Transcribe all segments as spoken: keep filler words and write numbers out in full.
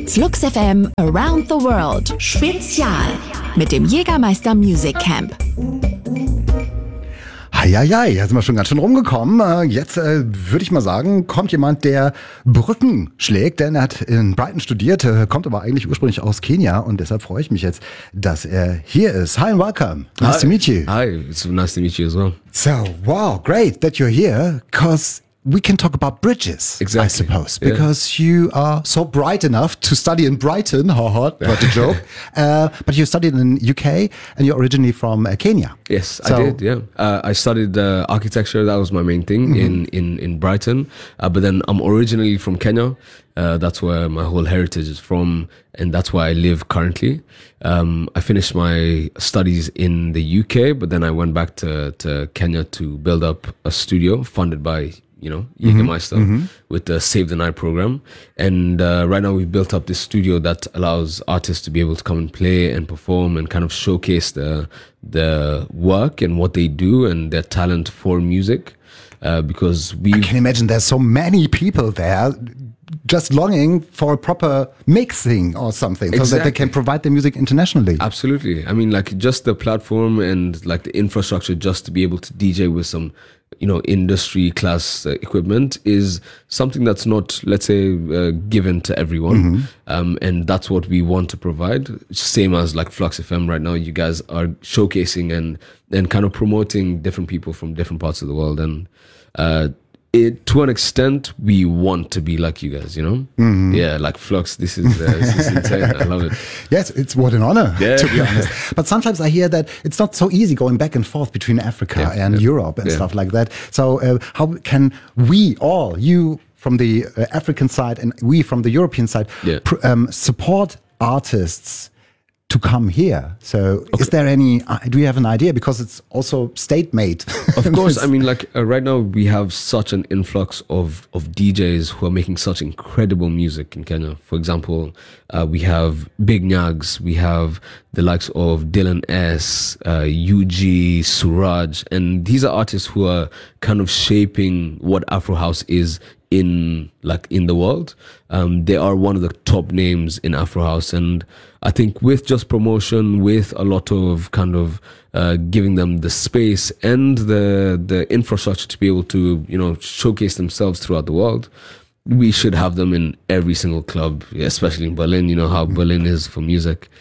Flux F M Around the World Spezial mit dem Jägermeister Music Camp. Heieiei, da sind wir schon ganz schön rumgekommen. Jetzt äh, würde ich mal sagen, kommt jemand, der Brücken schlägt, denn er hat in Brighton studiert, kommt aber eigentlich ursprünglich aus Kenia und deshalb freue ich mich jetzt, dass er hier ist. Hi and welcome. Nice Hi. to meet you. Hi, it's nice to meet you as well. So, wow, great that you're here, because we can talk about bridges, Exactly. I suppose, Yeah. because you are so bright enough to study in Brighton, haha, what a joke, uh, but you studied in U K and you're originally from uh, Kenya. Yes, So- I did. Yeah, uh, I studied uh, architecture. That was my main thing in in in Brighton. Uh, but then I'm originally from Kenya. Uh, that's where my whole heritage is from, and that's where I live currently. Um, I finished my studies in the U K, but then I went back to to Kenya to build up a studio funded by, you know, Jägermeister with the Save the Night program. And uh, right now we've built up this studio that allows artists to be able to come and play and perform and kind of showcase the the work and what they do and their talent for music. Uh, because we I can imagine there's so many people there just longing for a proper mixing or something so that they Exactly. can provide their music internationally. Absolutely. I mean, like just the platform and like the infrastructure just to be able to D J with some, you know, industry class uh, equipment is something that's not, let's say, uh, given to everyone. Um, and that's what we want to provide. Same as like Flux F M right now, you guys are showcasing and, and kind of promoting different people from different parts of the world. And, uh, it, to an extent, we want to be like you guys, you know? Yeah, like Flux, this is, uh, this is insane. I love it. Yes, it's what an honor, Yeah. to be honest. But sometimes I hear that it's not so easy going back and forth between Africa Yeah, and yeah, Europe and yeah. stuff like that. So uh, how can we all, you from the uh, African side and we from the European side, Yeah. pr- um, support artists to come here? So is there any, uh, do you have an idea? Because it's also state-made. Of course, I mean, like uh, right now we have such an influx of of D Js who are making such incredible music in Kenya. For example, uh, we have Big Nyags, we have the likes of Dylan S, uh, U G, Suraj, and these are artists who are kind of shaping what Afro House is in like in the world. Um, they are one of the top names in Afro House, and I think with just promotion, with a lot of kind of uh, giving them the space and the the infrastructure to be able to, you know, showcase themselves throughout the world, we should have them in every single club, especially in Berlin. You know how Berlin is for music.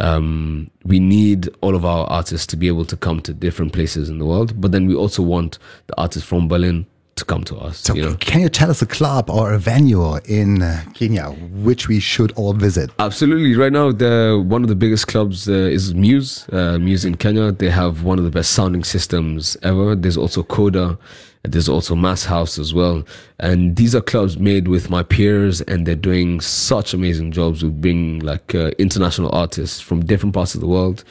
Um, we need all of our artists to be able to come to different places in the world, but then we also want the artists from Berlin to come to us. So you know. can you tell us a club or a venue in uh, Kenya which we should all visit? Absolutely. Right now, the one of the biggest clubs uh, is Muse. Uh, Muse in Kenya. They have one of the best sounding systems ever. There's also Coda. There's also Mass House as well. And these are clubs made with my peers, and they're doing such amazing jobs with bringing like uh, international artists from different parts of the world.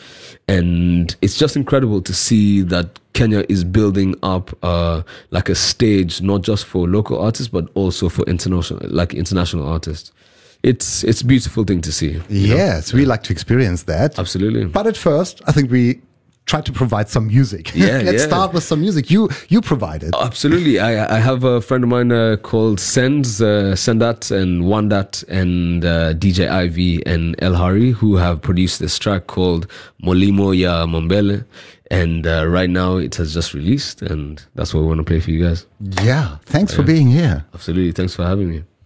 And it's just incredible to see that Kenya is building up uh, like a stage, not just for local artists, but also for international, like international artists. It's it's a beautiful thing to see. you know? Yes, we like to experience that. Absolutely. But at first, I think we try to provide some music. Yeah, Let's yeah. start with some music. You you provided. Absolutely. I I have a friend of mine uh, called Sends, uh, Sendat and Wandat and uh, D J Ivy and El Hari, who have produced this track called Molimo Ya Mambele. And uh, right now it has just released, and that's what we want to play for you guys. Yeah, thanks for being here. Absolutely. Thanks for having me.